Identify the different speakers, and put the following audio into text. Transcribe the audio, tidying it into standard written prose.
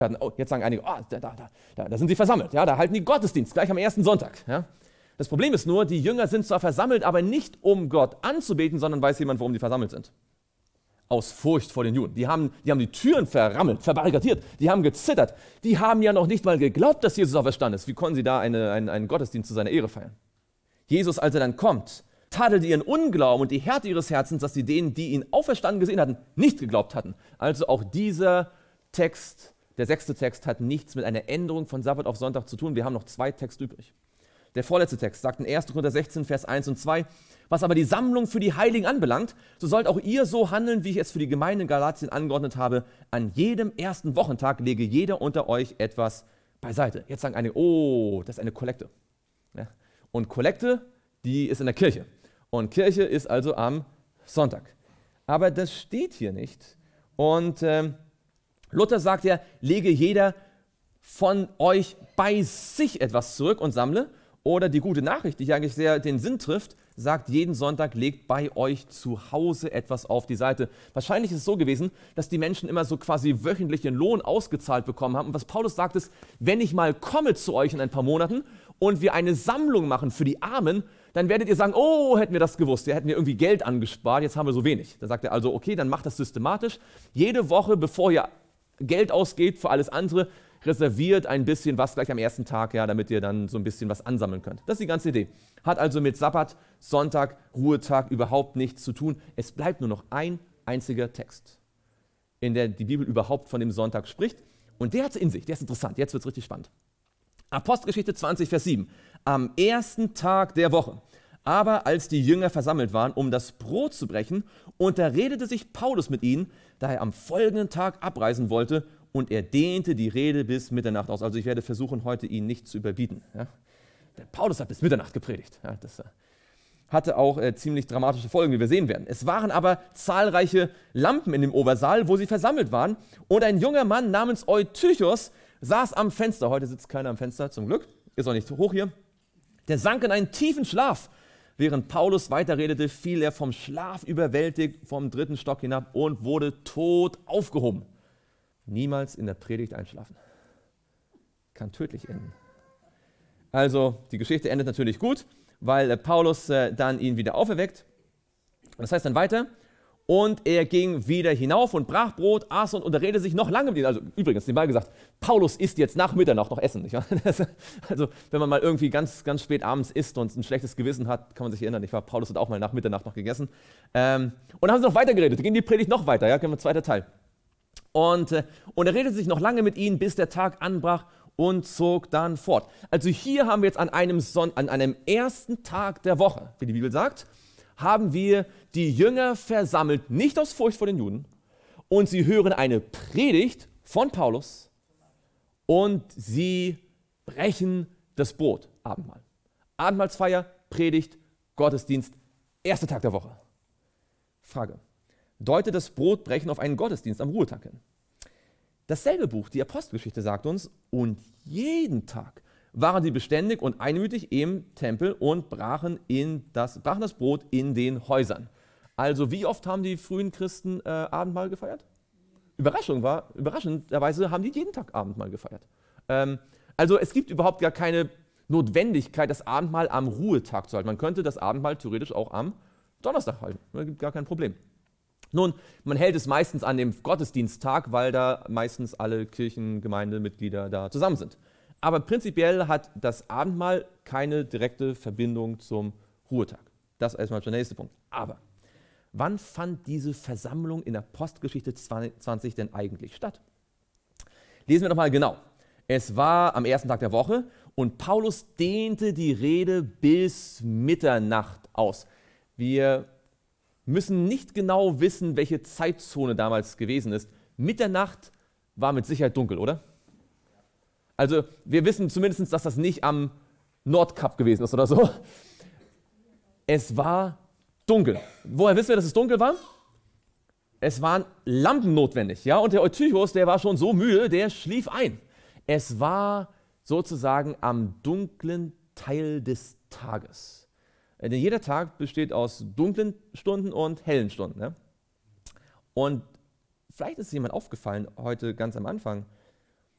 Speaker 1: Oh, jetzt sagen einige, da sind sie versammelt, ja, da halten die Gottesdienst, gleich am ersten Sonntag. Ja. Das Problem ist nur, die Jünger sind zwar versammelt, aber nicht um Gott anzubeten, sondern weiß jemand, warum die versammelt sind. Aus Furcht vor den Juden. Die haben die Türen verrammelt, verbarrikadiert, die haben gezittert. Die haben ja noch nicht mal geglaubt, dass Jesus auferstanden ist. Wie konnten sie da einen Gottesdienst zu seiner Ehre feiern? Jesus, als er dann kommt, tadelte ihren Unglauben und die Härte ihres Herzens, dass sie denen, die ihn auferstanden gesehen hatten, nicht geglaubt hatten. Also auch dieser Text, der 6. Text, hat nichts mit einer Änderung von Sabbat auf Sonntag zu tun. Wir haben noch 2 Texte übrig. Der vorletzte Text sagt in 1. Korinther 16, Vers 1 und 2, was aber die Sammlung für die Heiligen anbelangt, so sollt auch ihr so handeln, wie ich es für die Gemeinde in Galatien angeordnet habe. An jedem ersten Wochentag lege jeder unter euch etwas beiseite. Jetzt sagen einige, oh, das ist eine Kollekte. Ja? Und Kollekte, die ist in der Kirche. Und Kirche ist also am Sonntag. Aber das steht hier nicht. Und Luther sagt ja, lege jeder von euch bei sich etwas zurück und sammle. Oder die gute Nachricht, die eigentlich sehr den Sinn trifft, sagt, jeden Sonntag legt bei euch zu Hause etwas auf die Seite. Wahrscheinlich ist es so gewesen, dass die Menschen immer so quasi wöchentlichen Lohn ausgezahlt bekommen haben. Und was Paulus sagt ist, wenn ich mal komme zu euch in ein paar Monaten und wir eine Sammlung machen für die Armen, dann werdet ihr sagen, oh, hätten wir das gewusst, wir hätten wir irgendwie Geld angespart, jetzt haben wir so wenig. Dann sagt er also, okay, dann macht das systematisch. Jede Woche, bevor ihr Geld ausgeht für alles andere, reserviert ein bisschen was gleich am ersten Tag, ja, damit ihr dann so ein bisschen was ansammeln könnt. Das ist die ganze Idee. Hat also mit Sabbat, Sonntag, Ruhetag überhaupt nichts zu tun. Es bleibt nur noch ein einziger Text, in der die Bibel überhaupt von dem Sonntag spricht. Und der hat es in sich, der ist interessant, jetzt wird es richtig spannend. Apostelgeschichte 20, Vers 7. Am ersten Tag der Woche, aber als die Jünger versammelt waren, um das Brot zu brechen, unterredete sich Paulus mit ihnen, da er am folgenden Tag abreisen wollte, und er dehnte die Rede bis Mitternacht aus. Also ich werde versuchen, heute ihn nicht zu überbieten. Ja. Der Paulus hat bis Mitternacht gepredigt. Ja, das hatte auch ziemlich dramatische Folgen, wie wir sehen werden. Es waren aber zahlreiche Lampen in dem Obersaal, wo sie versammelt waren. Und ein junger Mann namens Eutychos saß am Fenster. Heute sitzt keiner am Fenster, zum Glück. Ist auch nicht so hoch hier. Der sank in einen tiefen Schlaf. Während Paulus weiterredete, fiel er vom Schlaf überwältigt vom 3. Stock hinab und wurde tot aufgehoben. Niemals in der Predigt einschlafen. Kann tödlich enden. Also die Geschichte endet natürlich gut, weil Paulus dann ihn wieder auferweckt. Das heißt dann weiter, und er ging wieder hinauf und brach Brot, aß und unterredete sich noch lange mit ihnen. Also übrigens, nebenbei gesagt, Paulus isst jetzt nach Mitternacht noch Essen. Nicht wahr? Also wenn man mal irgendwie ganz, ganz spät abends isst und ein schlechtes Gewissen hat, kann man sich erinnern, nicht wahr? Paulus hat auch mal nach Mitternacht noch gegessen. Und dann haben sie noch weiter geredet, da ging die Predigt noch weiter, ja, können wir zweiter Teil. Und er redete sich noch lange mit ihnen, bis der Tag anbrach und zog dann fort. Also hier haben wir jetzt an einem ersten Tag der Woche, wie die Bibel sagt, haben wir die Jünger versammelt, nicht aus Furcht vor den Juden, und sie hören eine Predigt von Paulus und sie brechen das Brot, Abendmahl. Abendmahlsfeier, Predigt, Gottesdienst, erster Tag der Woche. Frage. Deutet das Brotbrechen auf einen Gottesdienst am Ruhetag hin. Dasselbe Buch, die Apostelgeschichte, sagt uns, und jeden Tag waren sie beständig und einmütig im Tempel und brachen das Brot in den Häusern. Also wie oft haben die frühen Christen Abendmahl gefeiert? Überraschenderweise haben die jeden Tag Abendmahl gefeiert. Also es gibt überhaupt gar keine Notwendigkeit, das Abendmahl am Ruhetag zu halten. Man könnte das Abendmahl theoretisch auch am Donnerstag halten. Da gibt gar kein Problem. Nun, man hält es meistens an dem Gottesdiensttag, weil da meistens alle Kirchengemeindemitglieder da zusammen sind. Aber prinzipiell hat das Abendmahl keine direkte Verbindung zum Ruhetag. Das ist erstmal der nächste Punkt. Aber wann fand diese Versammlung in Apostelgeschichte 20 denn eigentlich statt? Lesen wir nochmal genau. Es war am ersten Tag der Woche und Paulus dehnte die Rede bis Mitternacht aus. Wir müssen nicht genau wissen, welche Zeitzone damals gewesen ist. Mitternacht war mit Sicherheit dunkel, oder? Also wir wissen zumindest, dass das nicht am Nordkap gewesen ist oder so. Es war dunkel. Woher wissen wir, dass es dunkel war? Es waren Lampen notwendig. Ja? Und der Eutychos, der war schon so müde, der schlief ein. Es war sozusagen am dunklen Teil des Tages. Denn jeder Tag besteht aus dunklen Stunden und hellen Stunden. Ne? Und vielleicht ist es jemand aufgefallen, heute ganz am Anfang,